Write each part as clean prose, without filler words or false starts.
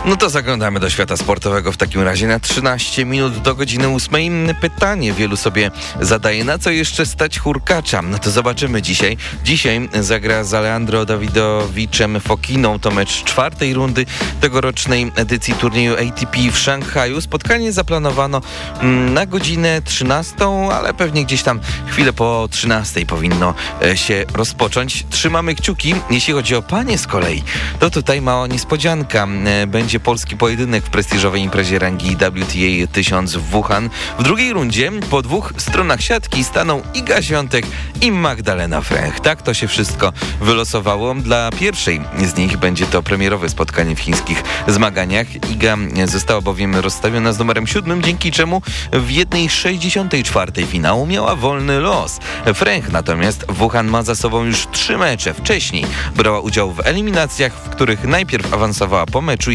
No to zaglądamy do świata sportowego w takim razie na 13 minut do godziny 8. Pytanie wielu sobie zadaje, na co jeszcze stać Hurkacza? No to zobaczymy dzisiaj. Dzisiaj zagra z Aleandro Dawidowiczem Fokiną. To mecz czwartej rundy tegorocznej edycji turnieju ATP w Szanghaju. Spotkanie zaplanowano na godzinę 13, ale pewnie gdzieś tam chwilę po 13 powinno się rozpocząć. Trzymamy kciuki. Jeśli chodzi o panie z kolei, to tutaj mała niespodzianka. Będzie polski pojedynek w prestiżowej imprezie rangi WTA 1000 w Wuhan. W drugiej rundzie po dwóch stronach siatki staną Iga Świątek i Magdalena Frech. Tak to się wszystko wylosowało. Dla pierwszej z nich będzie to premierowe spotkanie w chińskich zmaganiach. Iga została bowiem rozstawiona z numerem 7, dzięki czemu w 1/64 finału miała wolny los. Frech natomiast w Wuhan ma za sobą już 3 mecze. Wcześniej brała udział w eliminacjach, w których najpierw awansowała po meczu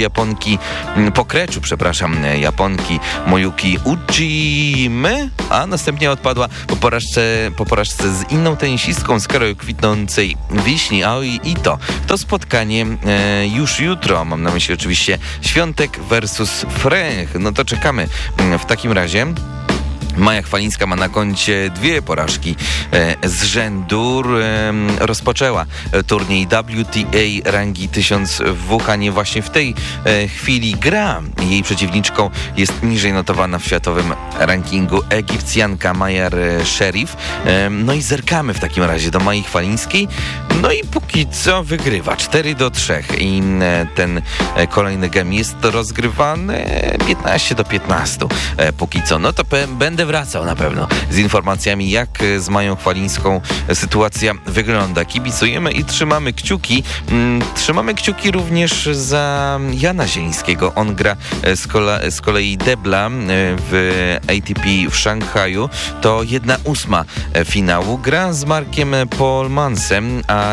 Japonki Moyuki Ujimy, a następnie odpadła po porażce z inną tenisistką z kraju kwitnącej wiśni Aoi Ito. To spotkanie już jutro, mam na myśli oczywiście Świątek versus Frech. No to czekamy w takim razie. Maja Chwalińska ma na koncie 2 porażki z rzędu. Rozpoczęła turniej WTA rangi 1000 w Wuhanie. Właśnie w tej chwili gra. Jej przeciwniczką jest niżej notowana w światowym rankingu Egipcjanka Majer Sherif. No i zerkamy w takim razie do Mai Chwalińskiej. No i póki co wygrywa 4-3 i ten kolejny game jest rozgrywany 15-15 póki co. No to będę wracał na pewno z informacjami, jak z Mają Chwalińską sytuacja wygląda. Kibicujemy i trzymamy kciuki. Trzymamy kciuki również za Jana Zielińskiego. On gra z kolei debla w ATP w Szanghaju. To 1/8 finału. Gra z Markiem Polmansem, a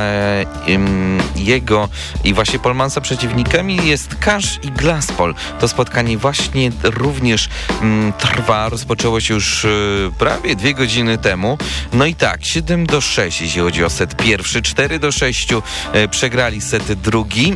jego i właśnie Polmansa przeciwnikami jest Kasz i Glaspol. To spotkanie właśnie również trwa. Rozpoczęło się już prawie 2 godziny temu. No i tak, 7-6 jeśli chodzi o set pierwszy, 4-6 przegrali set drugi,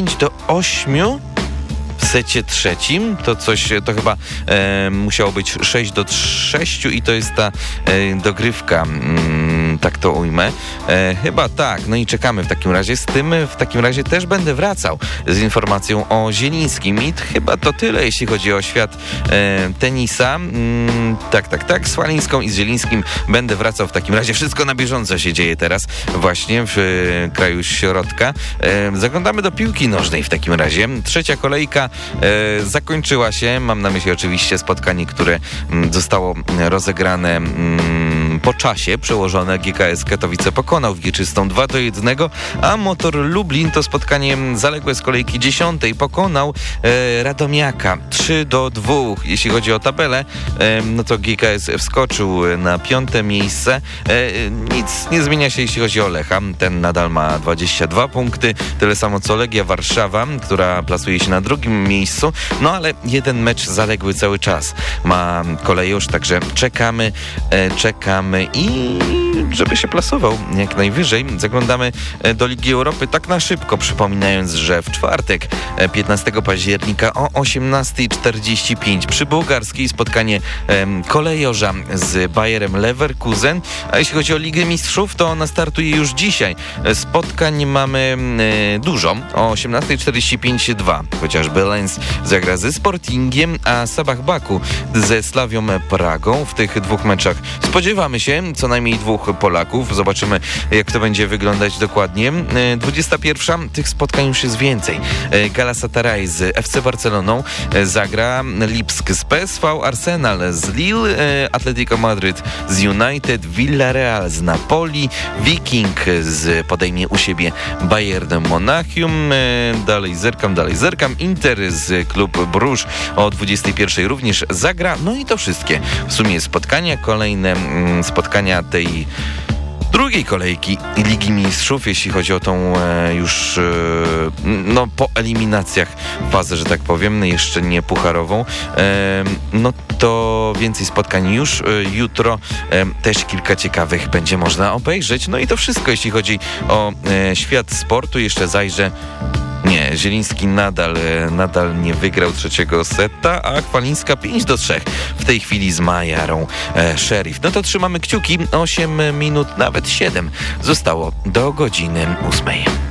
9-8 w secie trzecim, to chyba musiało być 6-6 i to jest ta dogrywka, tak to ujmę. Chyba tak, no i czekamy w takim razie. Z tym w takim razie też będę wracał z informacją o Zielińskim i chyba to tyle, jeśli chodzi o świat tenisa. Tak, z Chwalińską i z Zielińskim będę wracał w takim razie. Wszystko na bieżąco się dzieje teraz właśnie w kraju środka. Zaglądamy do piłki nożnej w takim razie. Trzecia kolejka zakończyła się. Mam na myśli oczywiście spotkanie, które zostało rozegrane po czasie, przełożone. GKS Katowice pokonał Wieczystą 2-1, a Motor Lublin to spotkanie zaległe z kolejki 10 pokonał Radomiaka 3-2. Jeśli chodzi o tabelę, no to GKS wskoczył na 5. miejsce. Nic nie zmienia się, jeśli chodzi o Lecha. Ten nadal ma 22 punkty, tyle samo co Legia Warszawa, która plasuje się na 2. miejscu, no ale jeden mecz zaległy cały czas ma Kolejusz, także czekamy i żeby się plasował jak najwyżej. Zaglądamy do Ligi Europy tak na szybko, przypominając, że w czwartek 15 października o 18:45 przy bułgarskiej spotkanie Kolejorza z Bayerem Leverkusen, a jeśli chodzi o Ligę Mistrzów, to ona startuje już dzisiaj. Spotkań mamy dużo. O 18:45 2, chociażby Lens zagra ze Sportingiem, a Sabah Baku ze Slawią Pragą. W tych 2 meczach spodziewamy się co najmniej 2 Polaków. Zobaczymy, jak to będzie wyglądać dokładnie. 21. Tych spotkań już jest więcej. Galatasaray z FC Barceloną zagra, Lipsk z PSV, Arsenal z Lille, Atletico Madryt z United, Villarreal z Napoli, Viking podejmie u siebie Bayern Monachium. Dalej zerkam. Inter z Klub Bruges o 21 również zagra. No i to wszystkie w sumie spotkania. Kolejne spotkania tej drugiej kolejki Ligi Mistrzów, jeśli chodzi o tą już po eliminacjach fazę, że tak powiem, jeszcze nie pucharową, no to więcej spotkań już jutro, też kilka ciekawych będzie można obejrzeć. No i to wszystko, jeśli chodzi o świat sportu. Jeszcze zajrzę Nie, Zieliński nadal nie wygrał trzeciego seta, a Chwalińska 5-3 w tej chwili z Majarą Sheriff. No to trzymamy kciuki, 8 minut, nawet 7 zostało do godziny 8.